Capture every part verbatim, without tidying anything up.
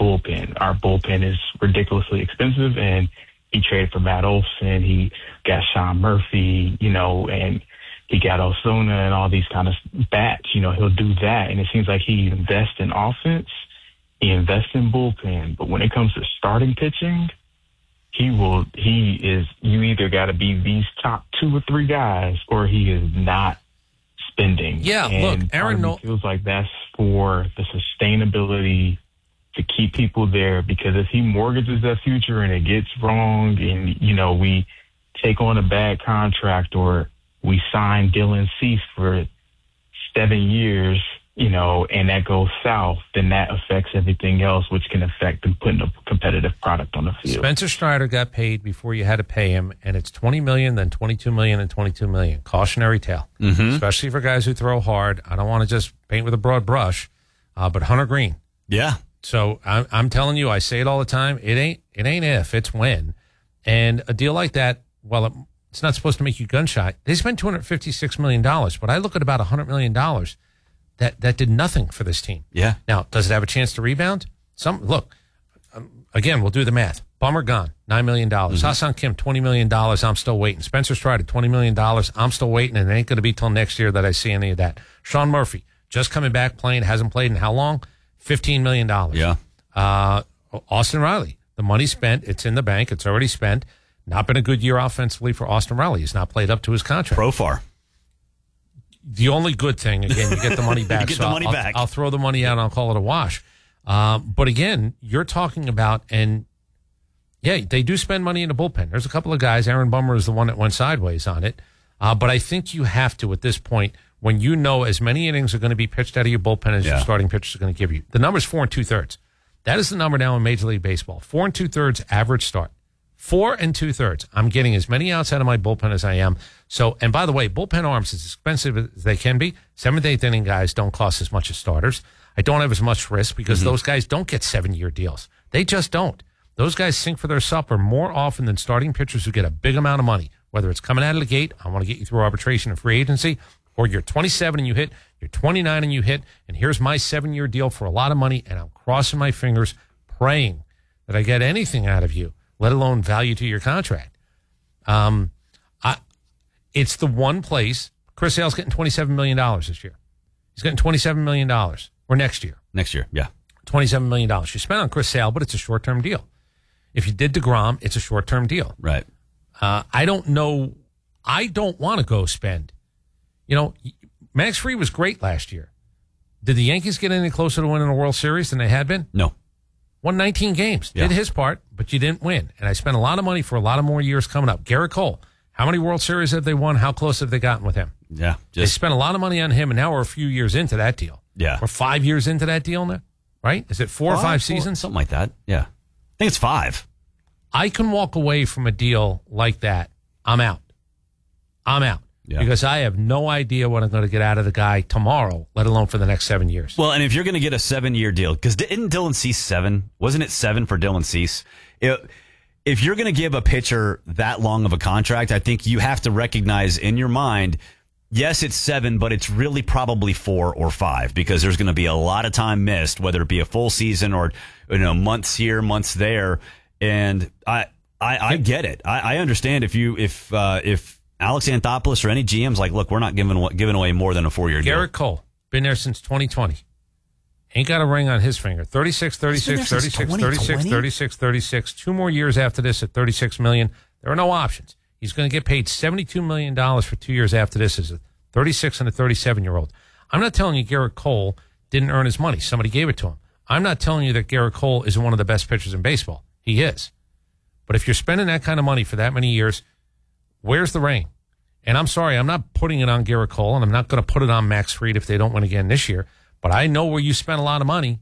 bullpen. Our bullpen is ridiculously expensive, and he traded for Matt Olson. He got Sean Murphy, you know, and he got Osuna and all these kind of bats. You know, he'll do that, and it seems like he invests in offense, he invests in bullpen. But when it comes to starting pitching, he will. He is. You either got to be these top two or three guys, or he is not spending. Yeah, and look, Aaron no- feels like that's for the sustainability to keep people there, because if he mortgages that future and it gets wrong, and you know we take on a bad contract, or we sign Dylan Cease for seven years, you know, and that goes south, then that affects everything else, which can affect them putting a competitive product on the field. Spencer Strider got paid before you had to pay him, and it's twenty million dollars, then twenty-two million dollars, and twenty-two million dollars. Cautionary tale, mm-hmm. especially for guys who throw hard. I don't want to just paint with a broad brush, uh, but Hunter Green. Yeah. So I'm, I'm telling you, I say it all the time. It ain't it ain't if, it's when. And a deal like that, well, it, it's not supposed to make you gun shy. They spent two hundred fifty-six million dollars, but I look at about one hundred million dollars that, that did nothing for this team. Yeah. Now, does it have a chance to rebound? Some Look, um, again, we'll do the math. Bummer gone, nine million dollars. Mm-hmm. Ha-Seong Kim, twenty million dollars. I'm still waiting. Spencer Strider, twenty million dollars. I'm still waiting, and it ain't going to be till next year that I see any of that. Sean Murphy, just coming back playing, hasn't played in how long? fifteen million dollars. Yeah. Uh, Austin Riley, the money spent, it's in the bank, it's already spent. Not been a good year offensively for Austin Riley. He's not played up to his contract. Profar. The only good thing, again, you get the money back. you get so the money I'll, back. I'll throw the money out and I'll call it a wash. Um, but again, you're talking about, and yeah, they do spend money in the bullpen. There's a couple of guys. Aaron Bummer is the one that went sideways on it. Uh, but I think you have to, at this point, when you know as many innings are going to be pitched out of your bullpen as yeah. your starting pitchers are going to give you. The number's four and two thirds. That is the number now in Major League Baseball. Four and two thirds average start. Four and two thirds. I'm getting as many outs out of my bullpen as I am. So, and by the way, bullpen arms, as expensive as they can be, seventh, eighth inning guys don't cost as much as starters. I don't have as much risk because mm-hmm. those guys don't get seven year deals. They just don't. Those guys sink for their supper more often than starting pitchers who get a big amount of money, whether it's coming out of the gate, I want to get you through arbitration and free agency, or you're twenty-seven and you hit, you're twenty-nine and you hit, and here's my seven year deal for a lot of money, and I'm crossing my fingers, praying that I get anything out of you, let alone value to your contract. Um, I, it's the one place. Chris Sale's getting twenty-seven million dollars this year. He's getting twenty-seven million dollars, or next year. Next year, yeah. twenty-seven million dollars. You spent on Chris Sale, but it's a short-term deal. If you did DeGrom, it's a short-term deal. Right. Uh, I don't know. I don't want to go spend. You know, Max Fried was great last year. Did the Yankees get any closer to winning a World Series than they had been? No. Won nineteen games. Yeah. Did his part, but you didn't win. And I spent a lot of money for a lot of more years coming up. Garrett Cole, how many World Series have they won? How close have they gotten with him? Yeah. Just, they spent a lot of money on him, and now we're a few years into that deal. Yeah. We're five years into that deal now, right? Is it four five, or five four, seasons? Something like that. Yeah. I think it's five. I can walk away from a deal like that. I'm out. I'm out. Yeah. Because I have no idea what I'm going to get out of the guy tomorrow, let alone for the next seven years. Well, and if you're going to get a seven-year deal, because isn't Dylan Cease seven? Wasn't it seven for Dylan Cease? It, if you're going to give a pitcher that long of a contract, I think you have to recognize in your mind, yes, it's seven, but it's really probably four or five, because there's going to be a lot of time missed, whether it be a full season or, you know, months here, months there. And I, I, I get it. I, I understand if you, if, uh, if Alex Anthopoulos or any G M's like, look, we're not giving giving away more than a four-year deal. Garrett Cole, been there since twenty twenty. Ain't got a ring on his finger. thirty-six, thirty-six, thirty-six, thirty-six, thirty-six, thirty-six. Two more years after this at thirty-six million dollars. There are no options. He's going to get paid seventy-two million dollars for two years after this as a thirty-six and a thirty-seven-year-old. I'm not telling you Garrett Cole didn't earn his money. Somebody gave it to him. I'm not telling you that Garrett Cole isn't one of the best pitchers in baseball. He is. But if you're spending that kind of money for that many years, where's the ring? And I'm sorry, I'm not putting it on Garrett Cole, and I'm not going to put it on Max Fried if they don't win again this year. But I know where you spent a lot of money.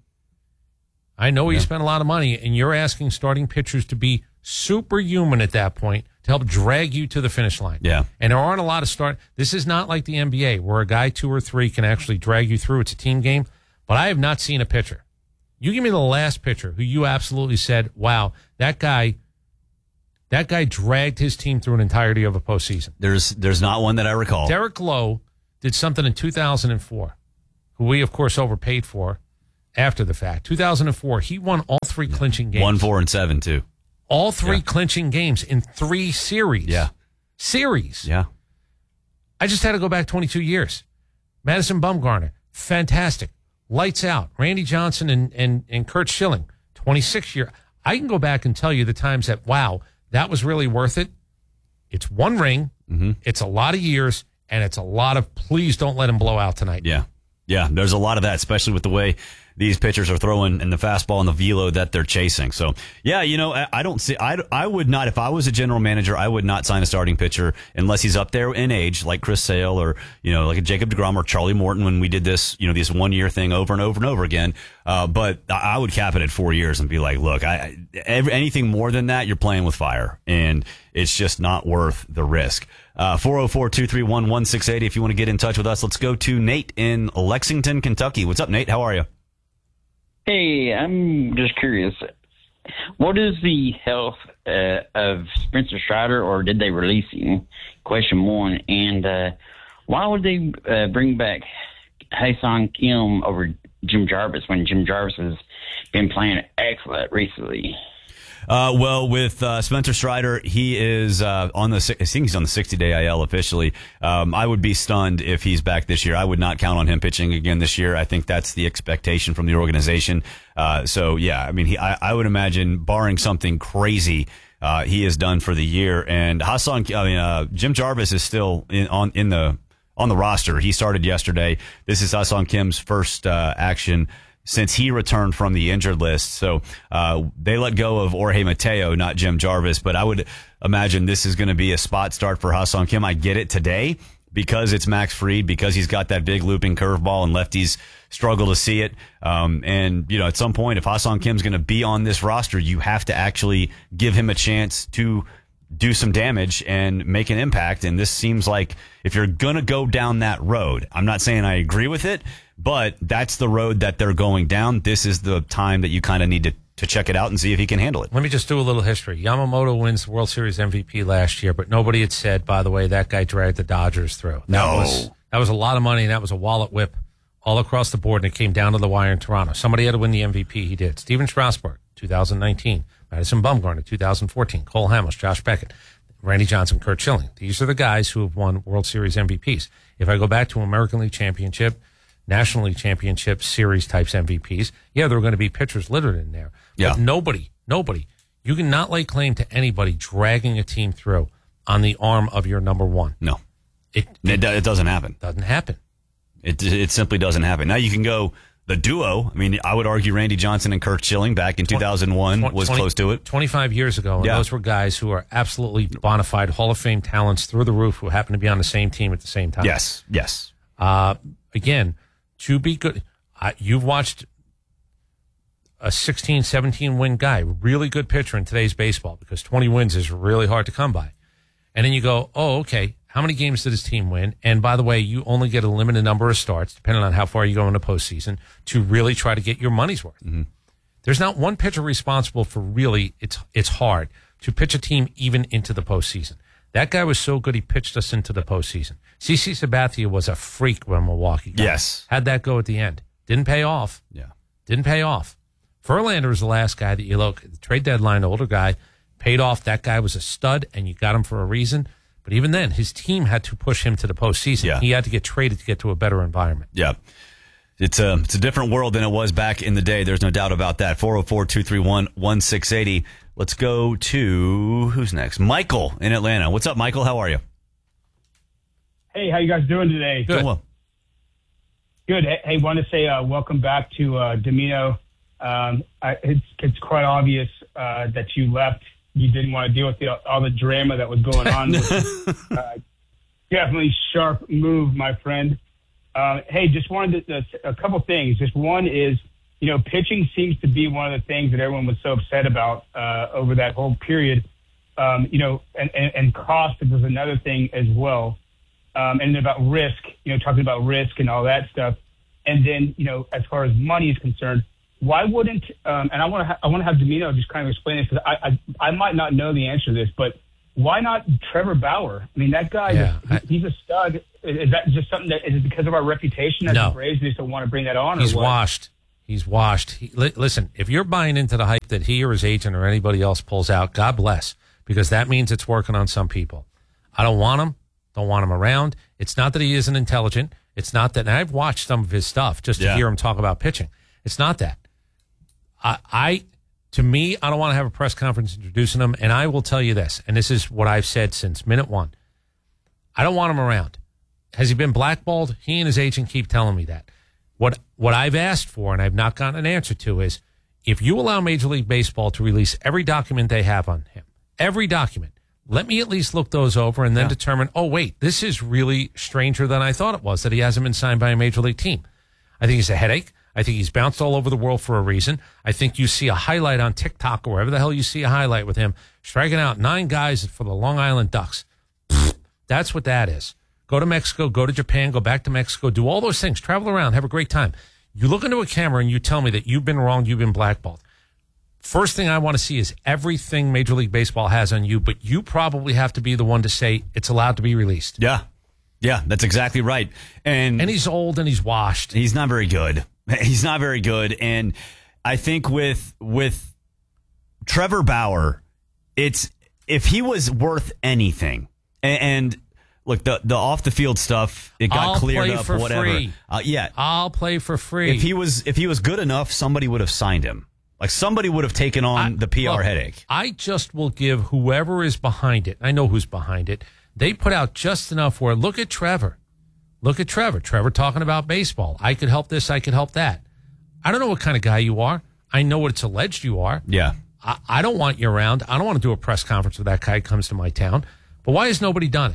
I know where yeah. you spent a lot of money, and you're asking starting pitchers to be superhuman at that point to help drag you to the finish line. Yeah. And there aren't a lot of start. This is not like the N B A where a guy two or three can actually drag you through. It's a team game. But I have not seen a pitcher. You give me the last pitcher who you absolutely said, wow, that guy that guy dragged his team through an entirety of a postseason. There's there's not one that I recall. Derek Lowe did something in two thousand four, who we, of course, overpaid for after the fact. two thousand four, he won all three three clinching games. One, four, and seven, too. All three Yeah. clinching games in three series. Yeah. Series. Yeah. I just had to go back twenty-two years. Madison Bumgarner, fantastic. Lights out. Randy Johnson and, and, and Kurt Schilling, twenty-six year. I can go back and tell you the times that, wow, that was really worth it. It's one ring. Mm-hmm. It's a lot of years, and it's a lot of please don't let him blow out tonight. Yeah. Yeah. There's a lot of that, especially with the way these pitchers are throwing and the fastball and the velo that they're chasing. So, yeah, you know, I, I don't see, I, I would not, if I was a general manager, I would not sign a starting pitcher unless he's up there in age, like Chris Sale or, you know, like a Jacob deGrom or Charlie Morton when we did this, you know, this one year thing over and over and over again. Uh, but I would cap it at four years and be like, look, I, every, anything more than that, you're playing with fire and it's just not worth the risk. Uh, four oh four, two three one, one six eight zero if you want to get in touch with us. Let's go to Nate in Lexington, Kentucky. What's up, Nate? How are you? Hey, I'm just curious. What is the health uh, of Spencer Strider, or did they release him? Question one. And uh, why would they uh, bring back Ha-Seong Kim over Jim Jarvis when Jim Jarvis has been playing excellent recently? Uh, well, with uh, Spencer Strider, he is uh, on the. I think he's on the sixty-day I L officially. Um, I would be stunned if he's back this year. I would not count on him pitching again this year. I think that's the expectation from the organization. Uh, so yeah, I mean, he, I, I would imagine, barring something crazy, uh, he is done for the year. And Ha-Seong, I mean, uh, Jim Jarvis is still in, on in the on the roster. He started yesterday. This is Ha-Seong Kim's first uh, action since he returned from the injured list. So uh, they let go of Jorge Mateo, not Jim Jarvis. But I would imagine this is going to be a spot start for Ha-Seong Kim. I get it today because it's Max Fried, because he's got that big looping curveball and lefties struggle to see it. Um, and, you know, at some point, if Ha-Seong Kim's going to be on this roster, you have to actually give him a chance to do some damage and make an impact. And this seems like if you're going to go down that road, I'm not saying I agree with it, but that's the road that they're going down. This is the time that you kind of need to, to check it out and see if he can handle it. Let me just do a little history. Yamamoto wins the World Series M V P last year, but nobody had said, by the way, that guy dragged the Dodgers through. That No. Was, that was a lot of money, and that was a wallet whip all across the board, and it came down to the wire in Toronto. Somebody had to win the M V P. He did. Steven Strasburg, two thousand nineteen. Madison Bumgarner, two thousand fourteen. Cole Hamels, Josh Beckett, Randy Johnson, Kurt Schilling. These are the guys who have won World Series M V Ps. If I go back to American League Championship, National League Championship, Series types M V Ps, yeah, there are going to be pitchers littered in there. Yeah. But nobody, nobody, you cannot lay claim to anybody dragging a team through on the arm of your number one. No, It, it, it it doesn't happen. doesn't happen. It it simply doesn't happen. Now you can go the duo. I mean, I would argue Randy Johnson and Kurt Schilling back in two thousand one was twenty close to it. twenty-five years ago, and Yeah. those were guys who are absolutely bona fide Hall of Fame talents through the roof who happen to be on the same team at the same time. Yes, yes. Uh, again, to be good, uh, you've watched a sixteen, seventeen win guy, really good pitcher in today's baseball, because twenty wins is really hard to come by. And then you go, oh, okay, how many games did his team win? And by the way, you only get a limited number of starts, depending on how far you go in the postseason, to really try to get your money's worth. Mm-hmm. There's not one pitcher responsible for really, it's it's hard to pitch a team even into the postseason. That guy was so good, he pitched us into the postseason. CeCe Sabathia was a freak when Milwaukee got Yes. How'd that go at the end? Didn't pay off. Yeah. Didn't pay off. Verlander was the last guy that you look, the trade deadline, older guy, paid off. That guy was a stud, and you got him for a reason. But even then, his team had to push him to the postseason. Yeah. He had to get traded to get to a better environment. Yeah. It's a, it's a different world than it was back in the day. There's no doubt about that. four oh four, two three one, one six eight zero. Let's go to, who's next? Michael in Atlanta. What's up, Michael? How are you? Hey, how you guys doing today? Good. Doing well. Good. Hey, hey want to say uh, welcome back to uh, Domino. Um, I, it's, it's quite obvious uh, that you left. You didn't want to deal with the, all the drama that was going on. With, uh, definitely sharp move, my friend. Uh, hey, just wanted to, uh, a couple things. Just one is, you know, pitching seems to be one of the things that everyone was so upset about uh, over that whole period. Um, you know, and, and, and cost was another thing as well. Um, and about risk, you know, talking about risk and all that stuff. And then, you know, as far as money is concerned, why wouldn't, um, and I want to ha- I want to have Domino just kind of explain this, because I, I I might not know the answer to this, but why not Trevor Bauer? I mean, that guy, Yeah, is, he's a stud. Is that just something that, is it because of our reputation as No. the Braves, they just don't want to bring that on? He's or what? washed. He's washed. He, li- listen, if you're buying into the hype that he or his agent or anybody else pulls out, God bless, because that means it's working on some people. I don't want him. Don't want him around. It's not that he isn't intelligent. It's not that, and I've watched some of his stuff just to Yeah. hear him talk about pitching. It's not that. I, I, to me, I don't want to have a press conference introducing him, and I will tell you this, and this is what I've said since minute one. I don't want him around. Has he been blackballed? He and his agent keep telling me that. What what I've asked for, and I've not gotten an answer to, is if you allow Major League Baseball to release every document they have on him, every document, let me at least look those over and then Yeah. determine, oh, wait, this is really stranger than I thought it was, that he hasn't been signed by a Major League team. I think he's a headache. I think he's bounced all over the world for a reason. I think you see a highlight on TikTok or wherever the hell you see a highlight with him striking out nine guys for the Long Island Ducks. That's what that is. Go to Mexico, go to Japan, go back to Mexico, do all those things, travel around, have a great time. You look into a camera and you tell me that you've been wrong, you've been blackballed. First thing I want to see is everything Major League Baseball has on you, but you probably have to be the one to say it's allowed to be released. Yeah. Yeah, that's exactly right. And, And he's old and he's washed. he's not very good. He's not very good. And I think with with Trevor Bauer, it's if he was worth anything, and, and look, the the off the field stuff, it got I'll cleared play up, for whatever. free. Uh, yeah, I'll play for free. if he was if he was good enough, somebody would have signed him. Like somebody would have taken on I- the P R look, headache. I just will give whoever is behind it. I know who's behind it. They put out just enough where look at Trevor. Look at Trevor. Trevor talking about baseball. I could help this. I could help that. I don't know what kind of guy you are. I know what it's alleged you are. Yeah. I, I don't want you around. I don't want to do a press conference with that guy comes to my town. But why has nobody done it?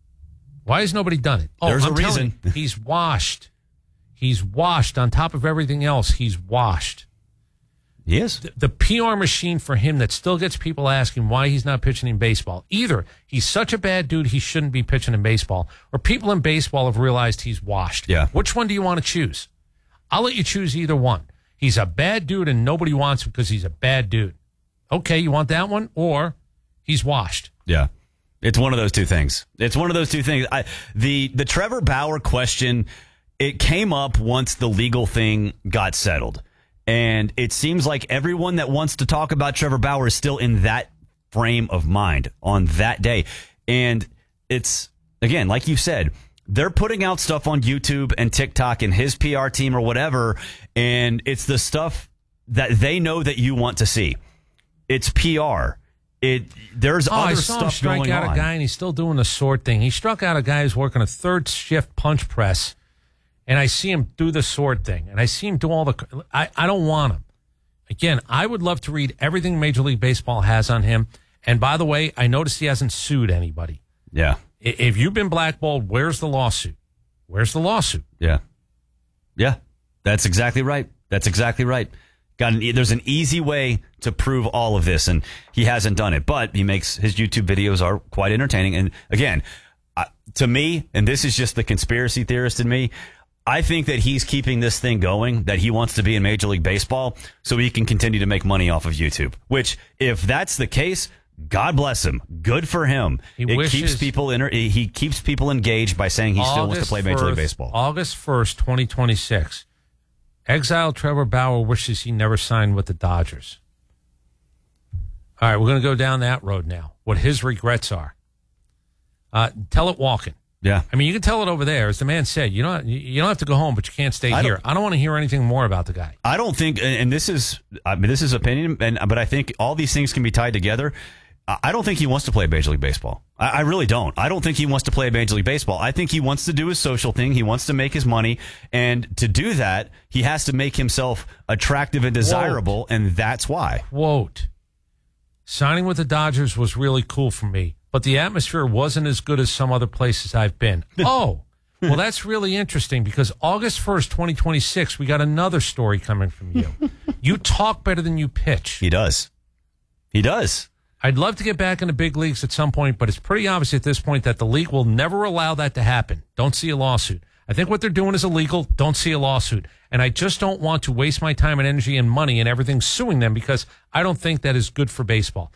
Why has nobody done it? Oh, There's a I'm telling reason. you, he's washed. He's washed. On top of everything else, he's washed. He is. The P R machine for him that still gets people asking why he's not pitching in baseball. Either he's such a bad dude he shouldn't be pitching in baseball, or people in baseball have realized he's washed. Yeah. Which one do you want to choose? I'll let you choose either one. He's a bad dude and nobody wants him because he's a bad dude. Okay, you want that one? Or he's washed. Yeah. It's one of those two things. It's one of those two things. I, the the Trevor Bauer question, it came up once the legal thing got settled. And it seems like everyone that wants to talk about Trevor Bauer is still in that frame of mind on that day. And it's, again, like you said, they're putting out stuff on YouTube and TikTok and his P R team or whatever, and it's the stuff that they know that you want to see. It's P R. It there's Oh, I other saw him stuff strike going out on. a guy and he's still doing the sword thing. He struck out a guy who's working a third shift punch press, and I see him do the sword thing, and I see him do all the. I, I don't want him. Again, I would love to read everything Major League Baseball has on him. And by the way, I noticed he hasn't sued anybody. Yeah, I- If you've been blackballed, where's the lawsuit? Where's the lawsuit? yeah, yeah. That's exactly right. That's exactly right. Got an, there's an easy way to prove all of this, and he hasn't done it. But he makes his YouTube videos are quite entertaining. And again, uh, to me, and this is just the conspiracy theorist in me, I think that he's keeping this thing going, that he wants to be in Major League Baseball so he can continue to make money off of YouTube. Which, if that's the case, God bless him. Good for him. He it wishes- keeps people inter- he keeps people engaged by saying he still wants to play Major League Baseball. August first, twenty twenty-six. Exiled Trevor Bauer wishes he never signed with the Dodgers. All right, we're going to go down that road now. What his regrets are. Uh, tell it walking. Yeah. I mean, you can tell it over there. As the man said, you don't you don't have to go home, but you can't stay I here. don't- I don't want to hear anything more about the guy. I don't think, and and this is, I mean, this is opinion, and but I think all these things can be tied together. I I don't think he wants to play Major League Baseball. I, I really don't. I don't think he wants to play Major League Baseball. I think he wants to do his social thing. He wants to make his money, and to do that, he has to make himself attractive and desirable, and that's why. Quote, signing with the Dodgers was really cool for me, but the atmosphere wasn't as good as some other places I've been. Oh, well, that's really interesting because August first, twenty twenty-six, we got another story coming from you. You talk better than you pitch. He does. He does. I'd love to get back in the big leagues at some point, but it's pretty obvious at this point that the league will never allow that to happen. Don't see a lawsuit. I think what they're doing is illegal. Don't see a lawsuit. And I just don't want to waste my time and energy and money and everything suing them because I don't think that is good for baseball.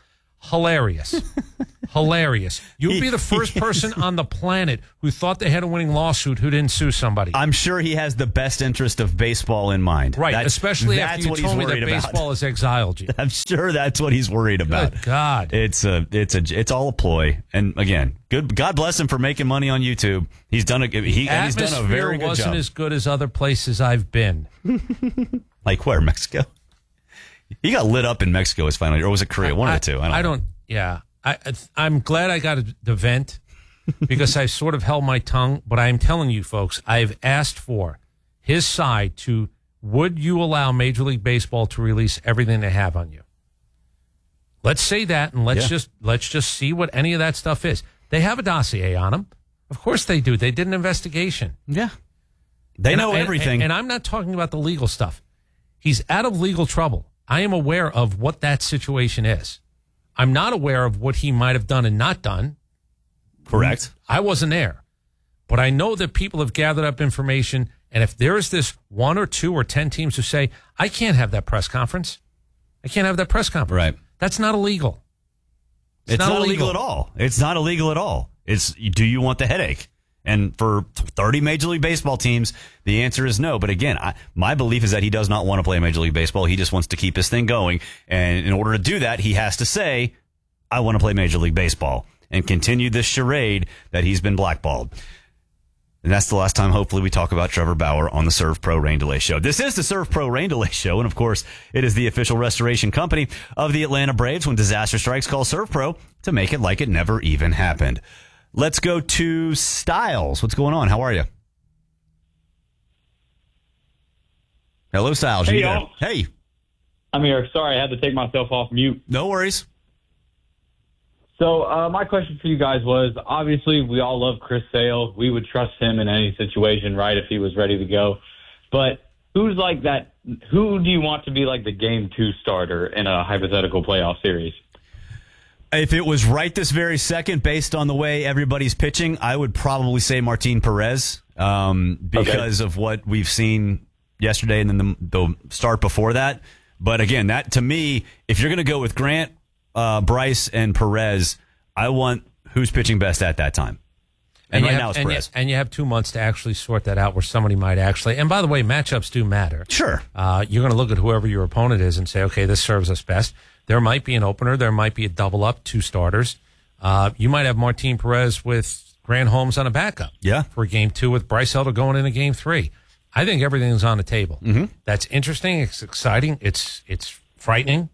Hilarious. Hilarious. You would be the first person on the planet who thought they had a winning lawsuit who didn't sue somebody. I'm sure he has the best interest of baseball in mind. Right, That- especially that's after you what told me he's that worried about. baseball has exiled you. I'm sure that's what he's worried about. Good God. It's a, it's a, it's all a ploy. And again, good. God bless him for making money on YouTube. He's done a, he, and he's done a very good wasn't job. as good as other places I've been. Like where, Mexico? He got lit up in Mexico his final year, or was it Korea? One I, of the two. I don't. I know. don't yeah. I, I'm glad I got the vent because I sort of held my tongue. But I'm telling you, folks, I've asked for his side to, would you allow Major League Baseball to release everything they have on you? Let's say that, and let's Yeah. just let's just see what any of that stuff is. They have a dossier on them. Of course they do. They did an investigation. Yeah. They And- know and- everything. And, and I'm not talking about the legal stuff. He's out of legal trouble. I am aware of what that situation is. I'm not aware of what he might have done and not done. Correct. I wasn't there. But I know that people have gathered up information. And if there is this one or two or ten teams who say, I can't have that press conference. I can't have that press conference. Right. That's not illegal. It's, not, illegal at all. It's not illegal at all. It's, do you want the headache? And for thirty Major League Baseball teams, the answer is no. But again, I, my belief is that he does not want to play Major League Baseball. He just wants to keep his thing going. And in order to do that, he has to say, I want to play Major League Baseball and continue this charade that he's been blackballed. And that's the last time, hopefully, we talk about Trevor Bauer on the Serve Pro Rain Delay Show. This is the Serve Pro Rain Delay Show. And of course, it is the official restoration company of the Atlanta Braves. When disaster strikes, call Serve Pro to make it like it never even happened. Let's go to Styles. What's going on? How are you? Hello, Styles. Hey, You there? y'all. Hey. I'm here. Sorry, I had to take myself off mute. No worries. So uh, my question for you guys was, obviously, we all love Chris Sale. We would trust him in any situation, right, if he was ready to go. But who's like that? Who do you want to be like the game two starter in a hypothetical playoff series? If it was right this very second, based on the way everybody's pitching, I would probably say Martin Perez um, because Okay. of what we've seen yesterday and then the, the start before that. But again, that to me, if you're going to go with Grant, uh, Bryce, and Perez, I want who's pitching best at that time. And, you right have, now it's and, you, Perez. and you have two months to actually sort that out where somebody might actually. And by the way, matchups do matter. Sure. Uh, you're going to look at whoever your opponent is and say, okay, this serves us best. There might be an opener. There might be a double up, two starters. Uh, you might have Martin Perez with Grant Holmes on a backup. Yeah. For game two with Bryce Elder going into game three. I think everything's on the table. Mm-hmm. That's interesting. It's exciting. It's it's frightening.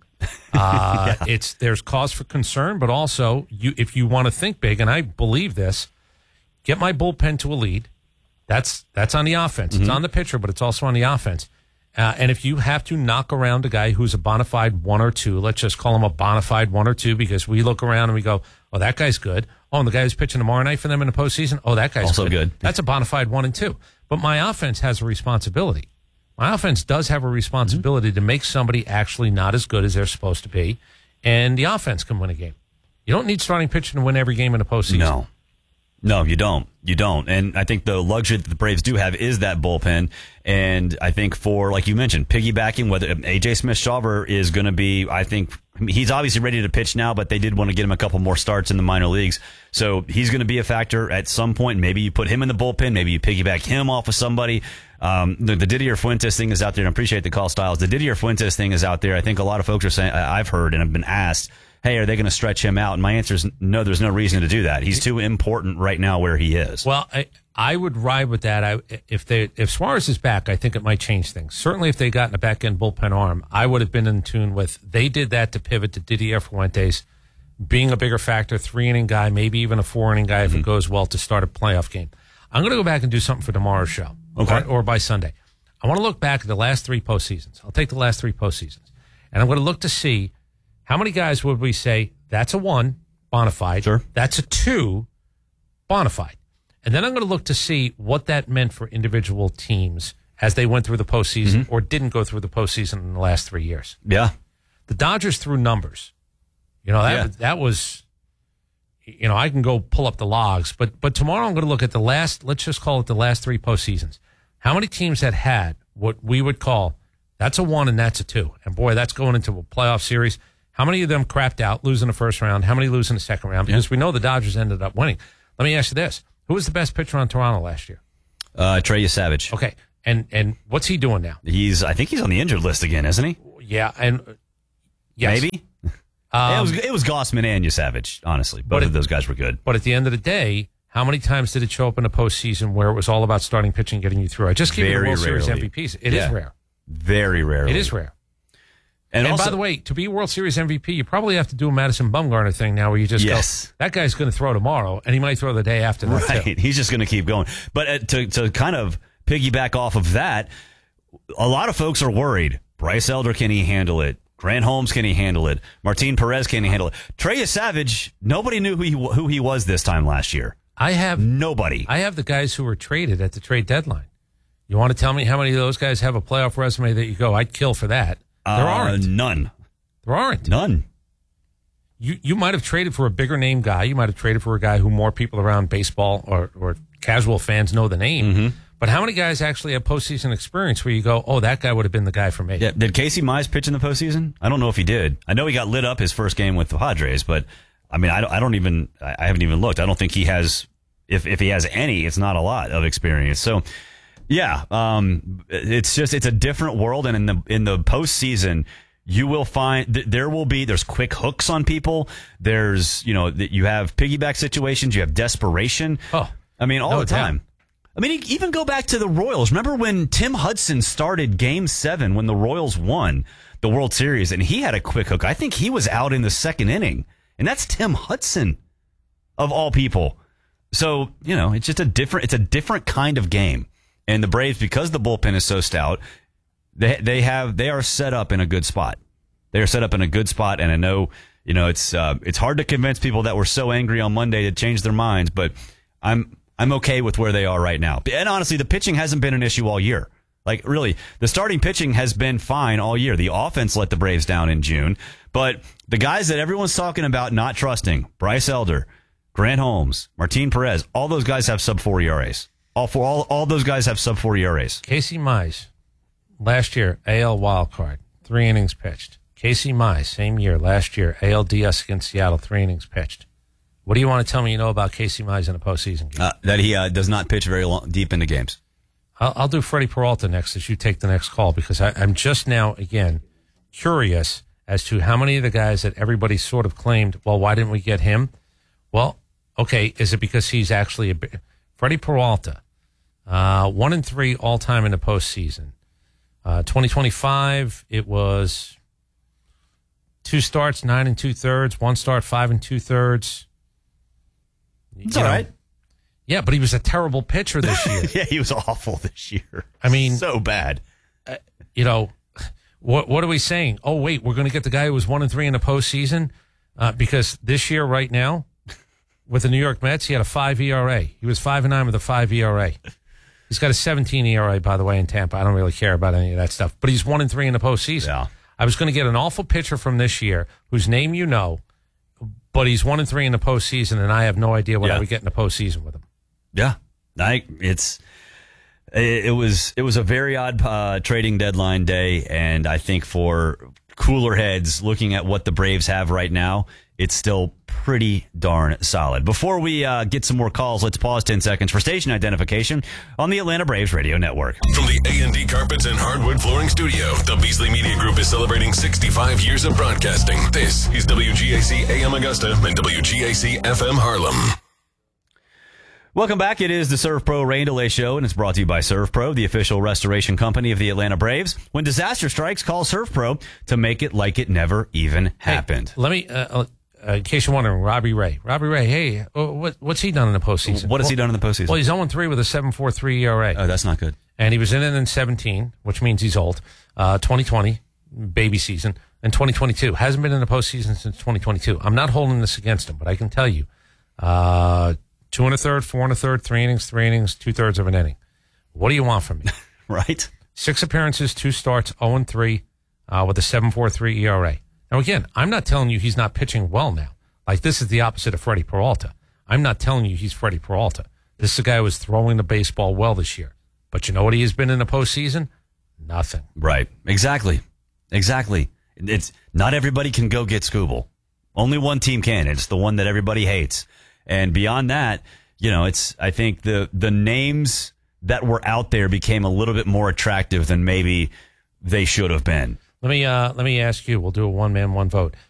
Uh, yeah. It's there's cause for concern, but also you if you want to think big, and I believe this, get my bullpen to a lead. That's that's on the offense. Mm-hmm. It's on the pitcher, but it's also on the offense. Uh, and if you have to knock around a guy who's a bona fide one or two, let's just call him a bona fide one or two because we look around and we go, oh, that guy's good. Oh, and the guy who's pitching tomorrow night for them in the postseason, oh, that guy's also good. good. That's a bona fide one and two. But my offense has a responsibility. My offense does have a responsibility mm-hmm. to make somebody actually not as good as they're supposed to be, and the offense can win a game. You don't need starting pitching to win every game in the postseason. No. No, you don't. You don't. And I think the luxury that the Braves do have is that bullpen. And I think for, like you mentioned, piggybacking, whether A J Smith-Shawver is going to be, I think, he's obviously ready to pitch now, but they did want to get him a couple more starts in the minor leagues. So he's going to be a factor at some point. Maybe you put him in the bullpen. Maybe you piggyback him off of somebody. Um, the, the Didier Fuentes thing is out there, and I appreciate the call, Styles. The Didier Fuentes thing is out there. I think a lot of folks are saying, I've heard and have been asked, hey, are they going to stretch him out? And my answer is no, there's no reason to do that. He's too important right now where he is. Well, I, I would ride with that. I, if they if Suarez is back, I think it might change things. Certainly if they got in a back-end bullpen arm, I would have been in tune with, they did that to pivot to Didier Fuentes being a bigger factor, three-inning guy, maybe even a four-inning guy if mm-hmm. it goes well to start a playoff game. I'm going to go back and do something for tomorrow's show okay. or, or by Sunday. I want to look back at the last three postseasons. I'll take the last three postseasons. And I'm going to look to see how many guys would we say, that's a one, bona fide. Sure. That's a two, bona fide. And then I'm going to look to see what that meant for individual teams as they went through the postseason mm-hmm. or didn't go through the postseason in the last three years. Yeah. The Dodgers threw numbers. You know, that, yeah. that was, you know, I can go pull up the logs, but but tomorrow I'm going to look at the last, let's just call it the last three postseasons. How many teams that had what we would call, that's a one and that's a two. And boy, that's going into a playoff series. How many of them crapped out, losing the first round? How many lose in the second round? Because Yeah. we know the Dodgers ended up winning. Let me ask you this. Who was the best pitcher on Toronto last year? Uh, Trey Savage. Okay. And and what's he doing now? He's, I think he's on the injured list again, isn't he? Yeah. And uh, yes. Maybe. Um, it was it was Gossman and Savage, honestly. Both But of it- those guys were good. But at the end of the day, how many times did it show up in the postseason where it was all about starting pitching, getting you through? I just keep it Very World Series rarely. M V Ps. It Yeah. is rare. Very rarely. It is rare. And, And also, by the way, to be a World Series M V P, you probably have to do a Madison Bumgarner thing now, where you just Yes. go, that guy's going to throw tomorrow, and he might throw the day after that too. right, he's just going to keep going. But uh, to to kind of piggyback off of that, a lot of folks are worried. Bryce Elder, can he handle it? Grant Holmes, can he handle it? Martin Perez, can he handle it? Trey Savage, nobody knew who he who he was this time last year. I have Nobody. I have the guys who were traded at the trade deadline. You want to tell me how many of those guys have a playoff resume that you go, I'd kill for that? There Uh, aren't. none. There aren't. None. You you might have traded for a bigger name guy. You might have traded for a guy who more people around baseball or, or casual fans know the name. Mm-hmm. But how many guys actually have postseason experience where you go, oh, that guy would have been the guy for me? Yeah, did Casey Mize pitch in the postseason? I don't know if he did. I know he got lit up his first game with the Padres, but I mean, I don't, I don't even, I haven't even looked. I don't think he has, if, if he has any, it's not a lot of experience. So, yeah, um, it's just, it's a different world. And in the, in the postseason, you will find th- there will be, there's quick hooks on people. There's, you know, th- you have piggyback situations, you have desperation. Oh, I mean, all no the doubt. time. I mean, even go back to the Royals. Remember when Tim Hudson started Game Seven when the Royals won the World Series, and he had a quick hook. I think he was out in the second inning, and that's Tim Hudson, of all people. So you know, it's just a different. It's a different kind of game, and the Braves, because the bullpen is so stout, they they have they are set up in a good spot. They are set up in a good spot, and I know you know it's uh, it's hard to convince people that were so angry on Monday to change their minds, but I'm. I'm okay with where they are right now. And honestly, the pitching hasn't been an issue all year. Like, really, the starting pitching has been fine all year. The offense let the Braves down in June. But the guys that everyone's talking about not trusting, Bryce Elder, Grant Holmes, Martin Perez, all those guys have sub-four E R As. All four, all, all those guys have sub-four E R As. Casey Mize, last year, A L wildcard, three innings pitched. Casey Mize, same year, last year, A L D S against Seattle, three innings pitched. What do you want to tell me you know about Casey Mize in a postseason game? Uh, that he uh, does not pitch very long, deep into games. I'll, I'll do Freddie Peralta next as you take the next call, because I, I'm just now, again, curious as to how many of the guys that everybody sort of claimed, well, why didn't we get him? Well, okay, is it because he's actually a bi- Freddie Peralta, uh, one and three all time in the postseason. Uh, twenty twenty-five, it was two starts, nine and two thirds, one start, five and two thirds. It's all right. Yeah, but he was a terrible pitcher this year. Yeah, he was awful this year. I mean, so bad. you know, what what are we saying? Oh, wait, we're going to get the guy who was one and three in the postseason uh, because this year, right now, with the New York Mets, he had a five E R A. He was five and nine with a five E R A. He's got a seventeen E R A, by the way, in Tampa. I don't really care about any of that stuff, but he's one and three in the postseason. Yeah. I was going to get an awful pitcher from this year whose name you know, but he's one and three in the postseason, and I have no idea what Yeah. I would get in the postseason with him. Yeah, I, it's it, it was it was a very odd uh, trading deadline day, and I think for cooler heads looking at what the Braves have right now, it's still pretty darn solid. Before we uh, get some more calls, let's pause ten seconds for station identification on the Atlanta Braves Radio Network. From the A and D Carpets and Hardwood Flooring Studio, the Beasley Media Group is celebrating sixty-five years of broadcasting. This is W G A C A M Augusta and W G A C F M Harlem. Welcome back. It is the Serve Pro Rain Delay Show, and it's brought to you by Serve Pro, the official restoration company of the Atlanta Braves. When disaster strikes, call Serve Pro to make it like it never even happened. Hey, let me, uh, uh, in case you're wondering, Robbie Ray. Robbie Ray, hey, uh, what, what's he done in the postseason? What has well, he done in the postseason? Well, he's oh and three with a seven point four three E R A. Oh, that's not good. And he was in it in seventeen, which means he's old. Uh, twenty twenty, baby season, and twenty twenty-two. Hasn't been in the postseason since twenty twenty-two. I'm not holding this against him, but I can tell you, uh, two and a third, four and a third, three innings, three innings, two thirds of an inning. What do you want from me? Right? Six appearances, two starts, oh and three, uh, with a seven point four three E R A. Now, again, I'm not telling you he's not pitching well now. Like, this is the opposite of Freddie Peralta. I'm not telling you he's Freddie Peralta. This is a guy who was throwing the baseball well this year. But you know what he has been in the postseason? Nothing. Right. Exactly. Exactly. It's not everybody can go get Skubal. Only one team can. It's the one that everybody hates. And beyond that, you know, it's, I think the, the names that were out there became a little bit more attractive than maybe they should have been. Let me, uh, let me ask you, we'll do a one man, one vote.